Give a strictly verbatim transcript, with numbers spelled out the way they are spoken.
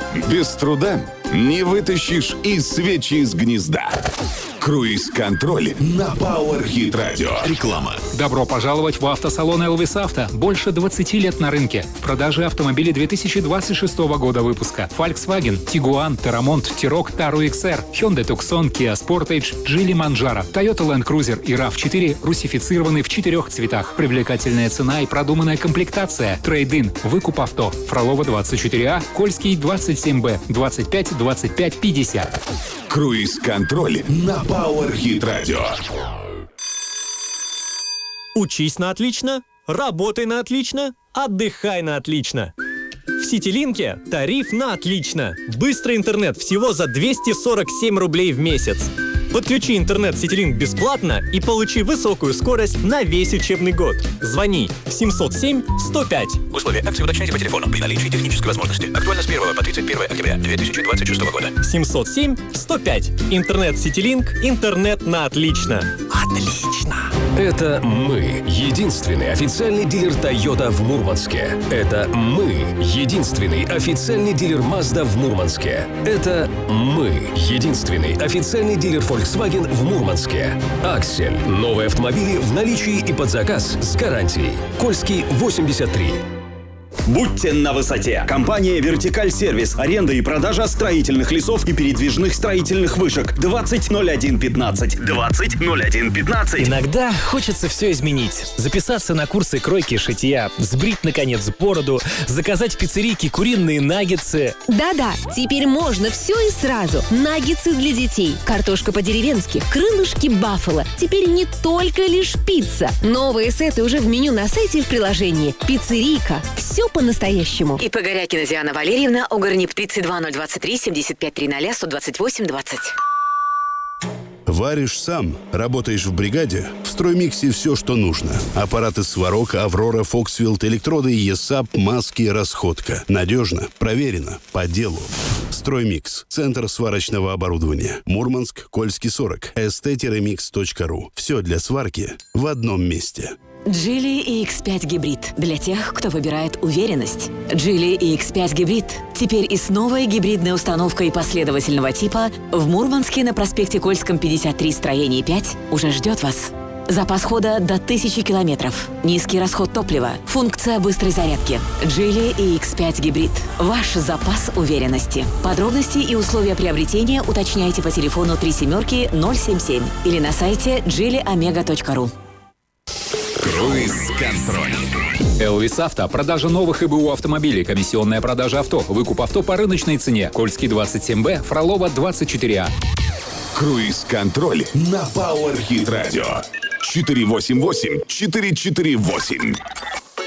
Без труда не вытащишь и свечи из гнезда. Круиз-контроль на Power Hit Radio. Реклама. Добро пожаловать в автосалон Elvis Auto. Больше двадцати лет на рынке. В продаже автомобили две тысячи двадцать шестого года выпуска. Volkswagen, Tiguan, Terramont, T-Roc, Taru икс ар, Hyundai Tucson, Kia Sportage, Geely Manjaro, Toyota Land Cruiser и рав четыре русифицированы в четырех цветах. Привлекательная цена и продуманная комплектация. Трейд-ин. Выкуп авто. Фролова двадцать четыре А, Кольский двадцать семь Б, двадцать пять двадцать пять пятьдесят. Круиз-контроль на Power Hit Radio. Учись на отлично, работай на отлично, отдыхай на отлично. В Ситилинке тариф на отлично. Быстрый интернет всего за двести сорок семь рублей в месяц. Подключи интернет Ситилинк бесплатно и получи высокую скорость на весь учебный год. Звони семьсот семь сто пять. Условия акции уточняйте по телефону при наличии технической возможности. Актуально с первого по тридцать первое октября две тысячи двадцать шестого года. семьсот семь сто пять. Интернет Ситилинк. Интернет на отлично. Отлично. Это мы, единственный официальный дилер Toyota в Мурманске. Это мы, единственный официальный дилер Mazda в Мурманске. Это мы, единственный официальный дилер Volkswagen в Мурманске. Аксель. Новые автомобили в наличии и под заказ с гарантией. Кольский восемьдесят три. Будьте на высоте. Компания «Вертикаль Сервис». Аренда и продажа строительных лесов и передвижных строительных вышек. двадцать ноль один пятнадцать. двадцать ноль один пятнадцать. Иногда хочется все изменить. Записаться на курсы кройки и шитья, сбрить, наконец, бороду, заказать в пиццерийке куриные наггетсы. Да-да, теперь можно все и сразу. Наггетсы для детей, картошка по-деревенски, крылышки баффало. Теперь не только лишь пицца. Новые сеты уже в меню на сайте и в приложении. Пиццерийка. Все по-настоящему. И Погорякина Диана Валерьевна, Угорнип тридцать два ноль двадцать три семьдесят пять триста сто двадцать восемь двадцать. Варишь сам, работаешь в бригаде, в Строймиксе все, что нужно. Аппараты Сварог, Аврора, Фоксвилд, электроды, ЕСАП, маски, расходка. Надежно, проверено, по делу. Строймикс. Центр сварочного оборудования. Мурманск, Кольский сорок. эс тэ микс точка ру. Все для сварки в одном месте. Geely и икс пять гибрид. Для тех, кто выбирает уверенность. Geely и икс пять гибрид. Теперь и с новой гибридной установкой последовательного типа в Мурманске на проспекте Кольском пятьдесят три, строение пять уже ждет вас. Запас хода до тысячи километров. Низкий расход топлива. Функция быстрой зарядки. Geely и икс пять гибрид. Ваш запас уверенности. Подробности и условия приобретения уточняйте по телефону три семерки ноль семь семь или на сайте джили омега точка ру. Круиз-контроль. Elvis Auto. Продажа новых и бэ у автомобилей. Комиссионная продажа авто. Выкуп авто по рыночной цене. Кольский двадцать семь Б, Фролова двадцать четыре А. Круиз-контроль на Power Hit Radio. четыре восемь восемь четыре четыре восемь.